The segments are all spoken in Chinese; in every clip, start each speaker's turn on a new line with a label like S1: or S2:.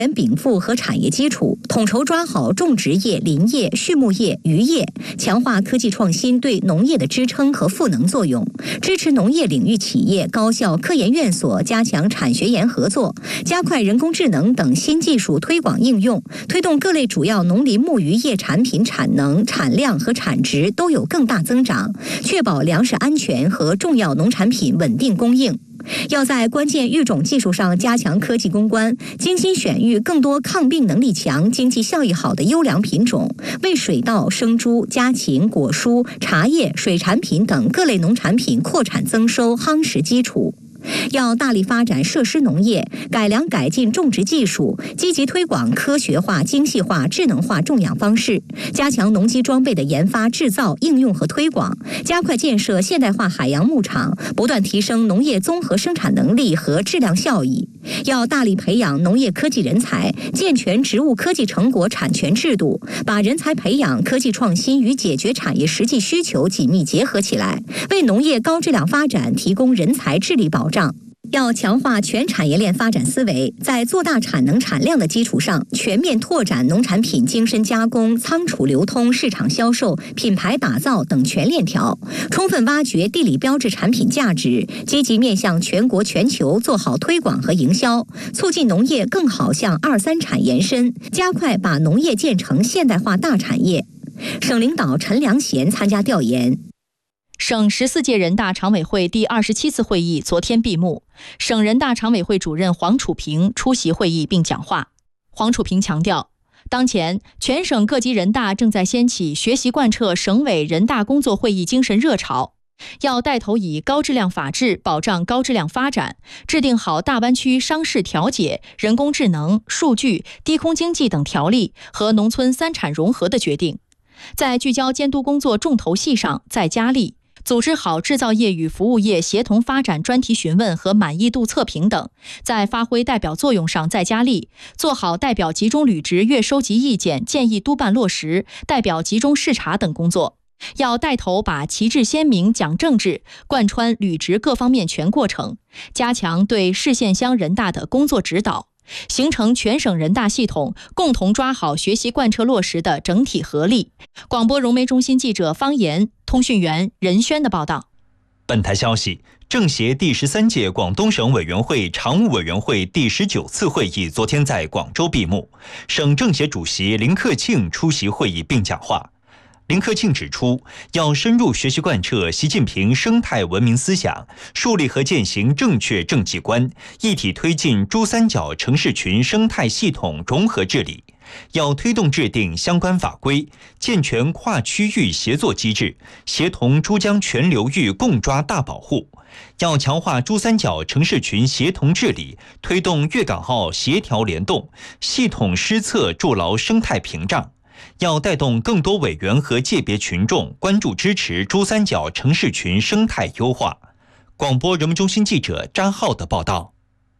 S1: 禀赋和产业基础，统筹抓好种植业、林业、畜牧业、渔业，强化科技创新对农业的支撑和赋能作用，支持农业领域企业、高校、科研院所加强产学研合作，加快人工智能等新技术推广应用，推动各类主要农林牧渔业产品产能、产量和产值都有更大增长，确保粮食安全和重要农产品稳定供应。要在关键育种技术上加强科技攻关，精心选育更多抗病能力强、经济效益好的优良品种，为水稻、生猪、家禽、果蔬、茶叶、水产品等各类农产品扩产增收夯实基础。要大力发展设施农业，改良改进种植技术，积极推广科学化、精细化、智能化种养方式，加强农机装备的研发、制造、应用和推广，加快建设现代化海洋牧场，不断提升农业综合生产能力和质量效益。要大力培养农业科技人才，健全植物科技成果产权制度，把人才培养、科技创新与解决产业实际需求紧密结合起来，为农业高质量发展提供人才智力保障。要强化全产业链发展思维，在做大产能产量的基础上，全面拓展农产品精深加工、仓储流通、市场销售、品牌打造等全链条，充分挖掘地理标志产品价值，积极面向全国全球做好推广和营销，促进农业更好向2、3产延伸，加快把农业建成现代化大产业。省领导陈良贤参加调研。
S2: 省14届人大常委会第27次会议昨天闭幕，省人大常委会主任黄楚平出席会议并讲话。黄楚平强调，当前全省各级人大正在掀起学习贯彻省委人大工作会议精神热潮，要带头以高质量法治保障高质量发展，制定好大湾区商事调解、人工智能、数据、低空经济等条例和农村3产融合的决定，在聚焦监督工作重头戏上再加力，组织好制造业与服务业协同发展专题询问和满意度测评等，在发挥代表作用上再加力，做好代表集中履职月收集意见、建议督办落实、代表集中视察等工作。要带头把旗帜鲜明讲政治贯穿履职各方面全过程，加强对市县乡人大的工作指导，形成全省人大系统共同抓好学习贯彻落实的整体合力。广播融媒中心记者方言、通讯员任轩的报道。
S3: 本台消息，政协第13届广东省委员会常务委员会第19次会议昨天在广州闭幕，省政协主席林克庆出席会议并讲话。林克庆指出，要深入学习贯彻习近平生态文明思想，树立和践行正确政绩观，一体推进珠三角城市群生态系统融合治理。要推动制定相关法规，健全跨区域协作机制，协同珠江全流域共抓大保护。要强化珠三角城市群协同治理，推动粤港澳协调联动，系统施策筑牢生态屏障。要带动更多委员和界别群众关注支持珠三角城市群生态优化。广播人民中心记者张浩的报道。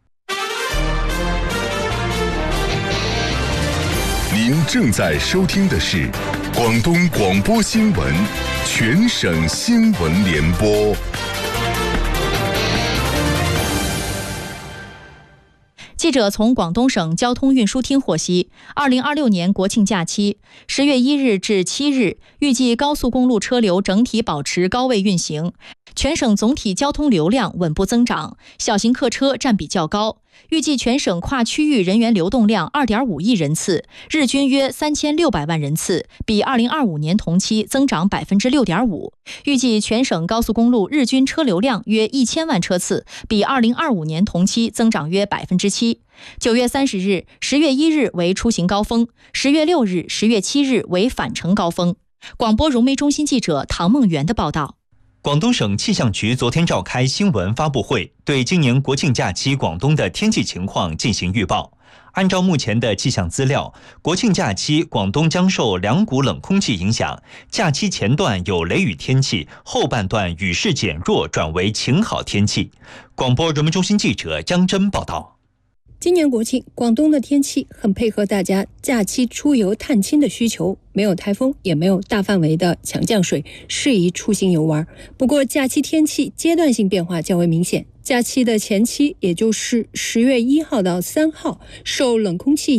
S4: 您正在收听的是广东广播新闻全省新闻联播。
S2: 记者从广东省交通运输厅获悉，2026年国庆假期10月1日至7日，预计高速公路车流整体保持高位运行，全省总体交通流量稳步增长，小型客车占比较高。预计全省跨区域人员流动量 2.5 亿人次，日均约3600万人次，比2025年同期增长 6.5%。预计全省高速公路日均车流量约1000万车次，比2025年同期增长约 7%。9月30日、10月1日为出行高峰，10月6日、10月7日为返程高峰。广播融媒中心记者唐梦圆的报道。
S3: 广东省气象局昨天召开新闻发布会，对今年国庆假期广东的天气情况进行预报。按照目前的气象资料，国庆假期广东将受2股冷空气影响，假期前段有雷雨天气，后半段雨势减弱转为晴好天气。广播人民中心记者江真报道。
S5: 今年国庆，广东的天气很配合大家假期出游探亲的需求，没有台风，也没有大范围的强降水，适宜出行游玩。不过，假期天气阶段性变化较为明显。假期的前期，也就是10月1号到3号，受冷空气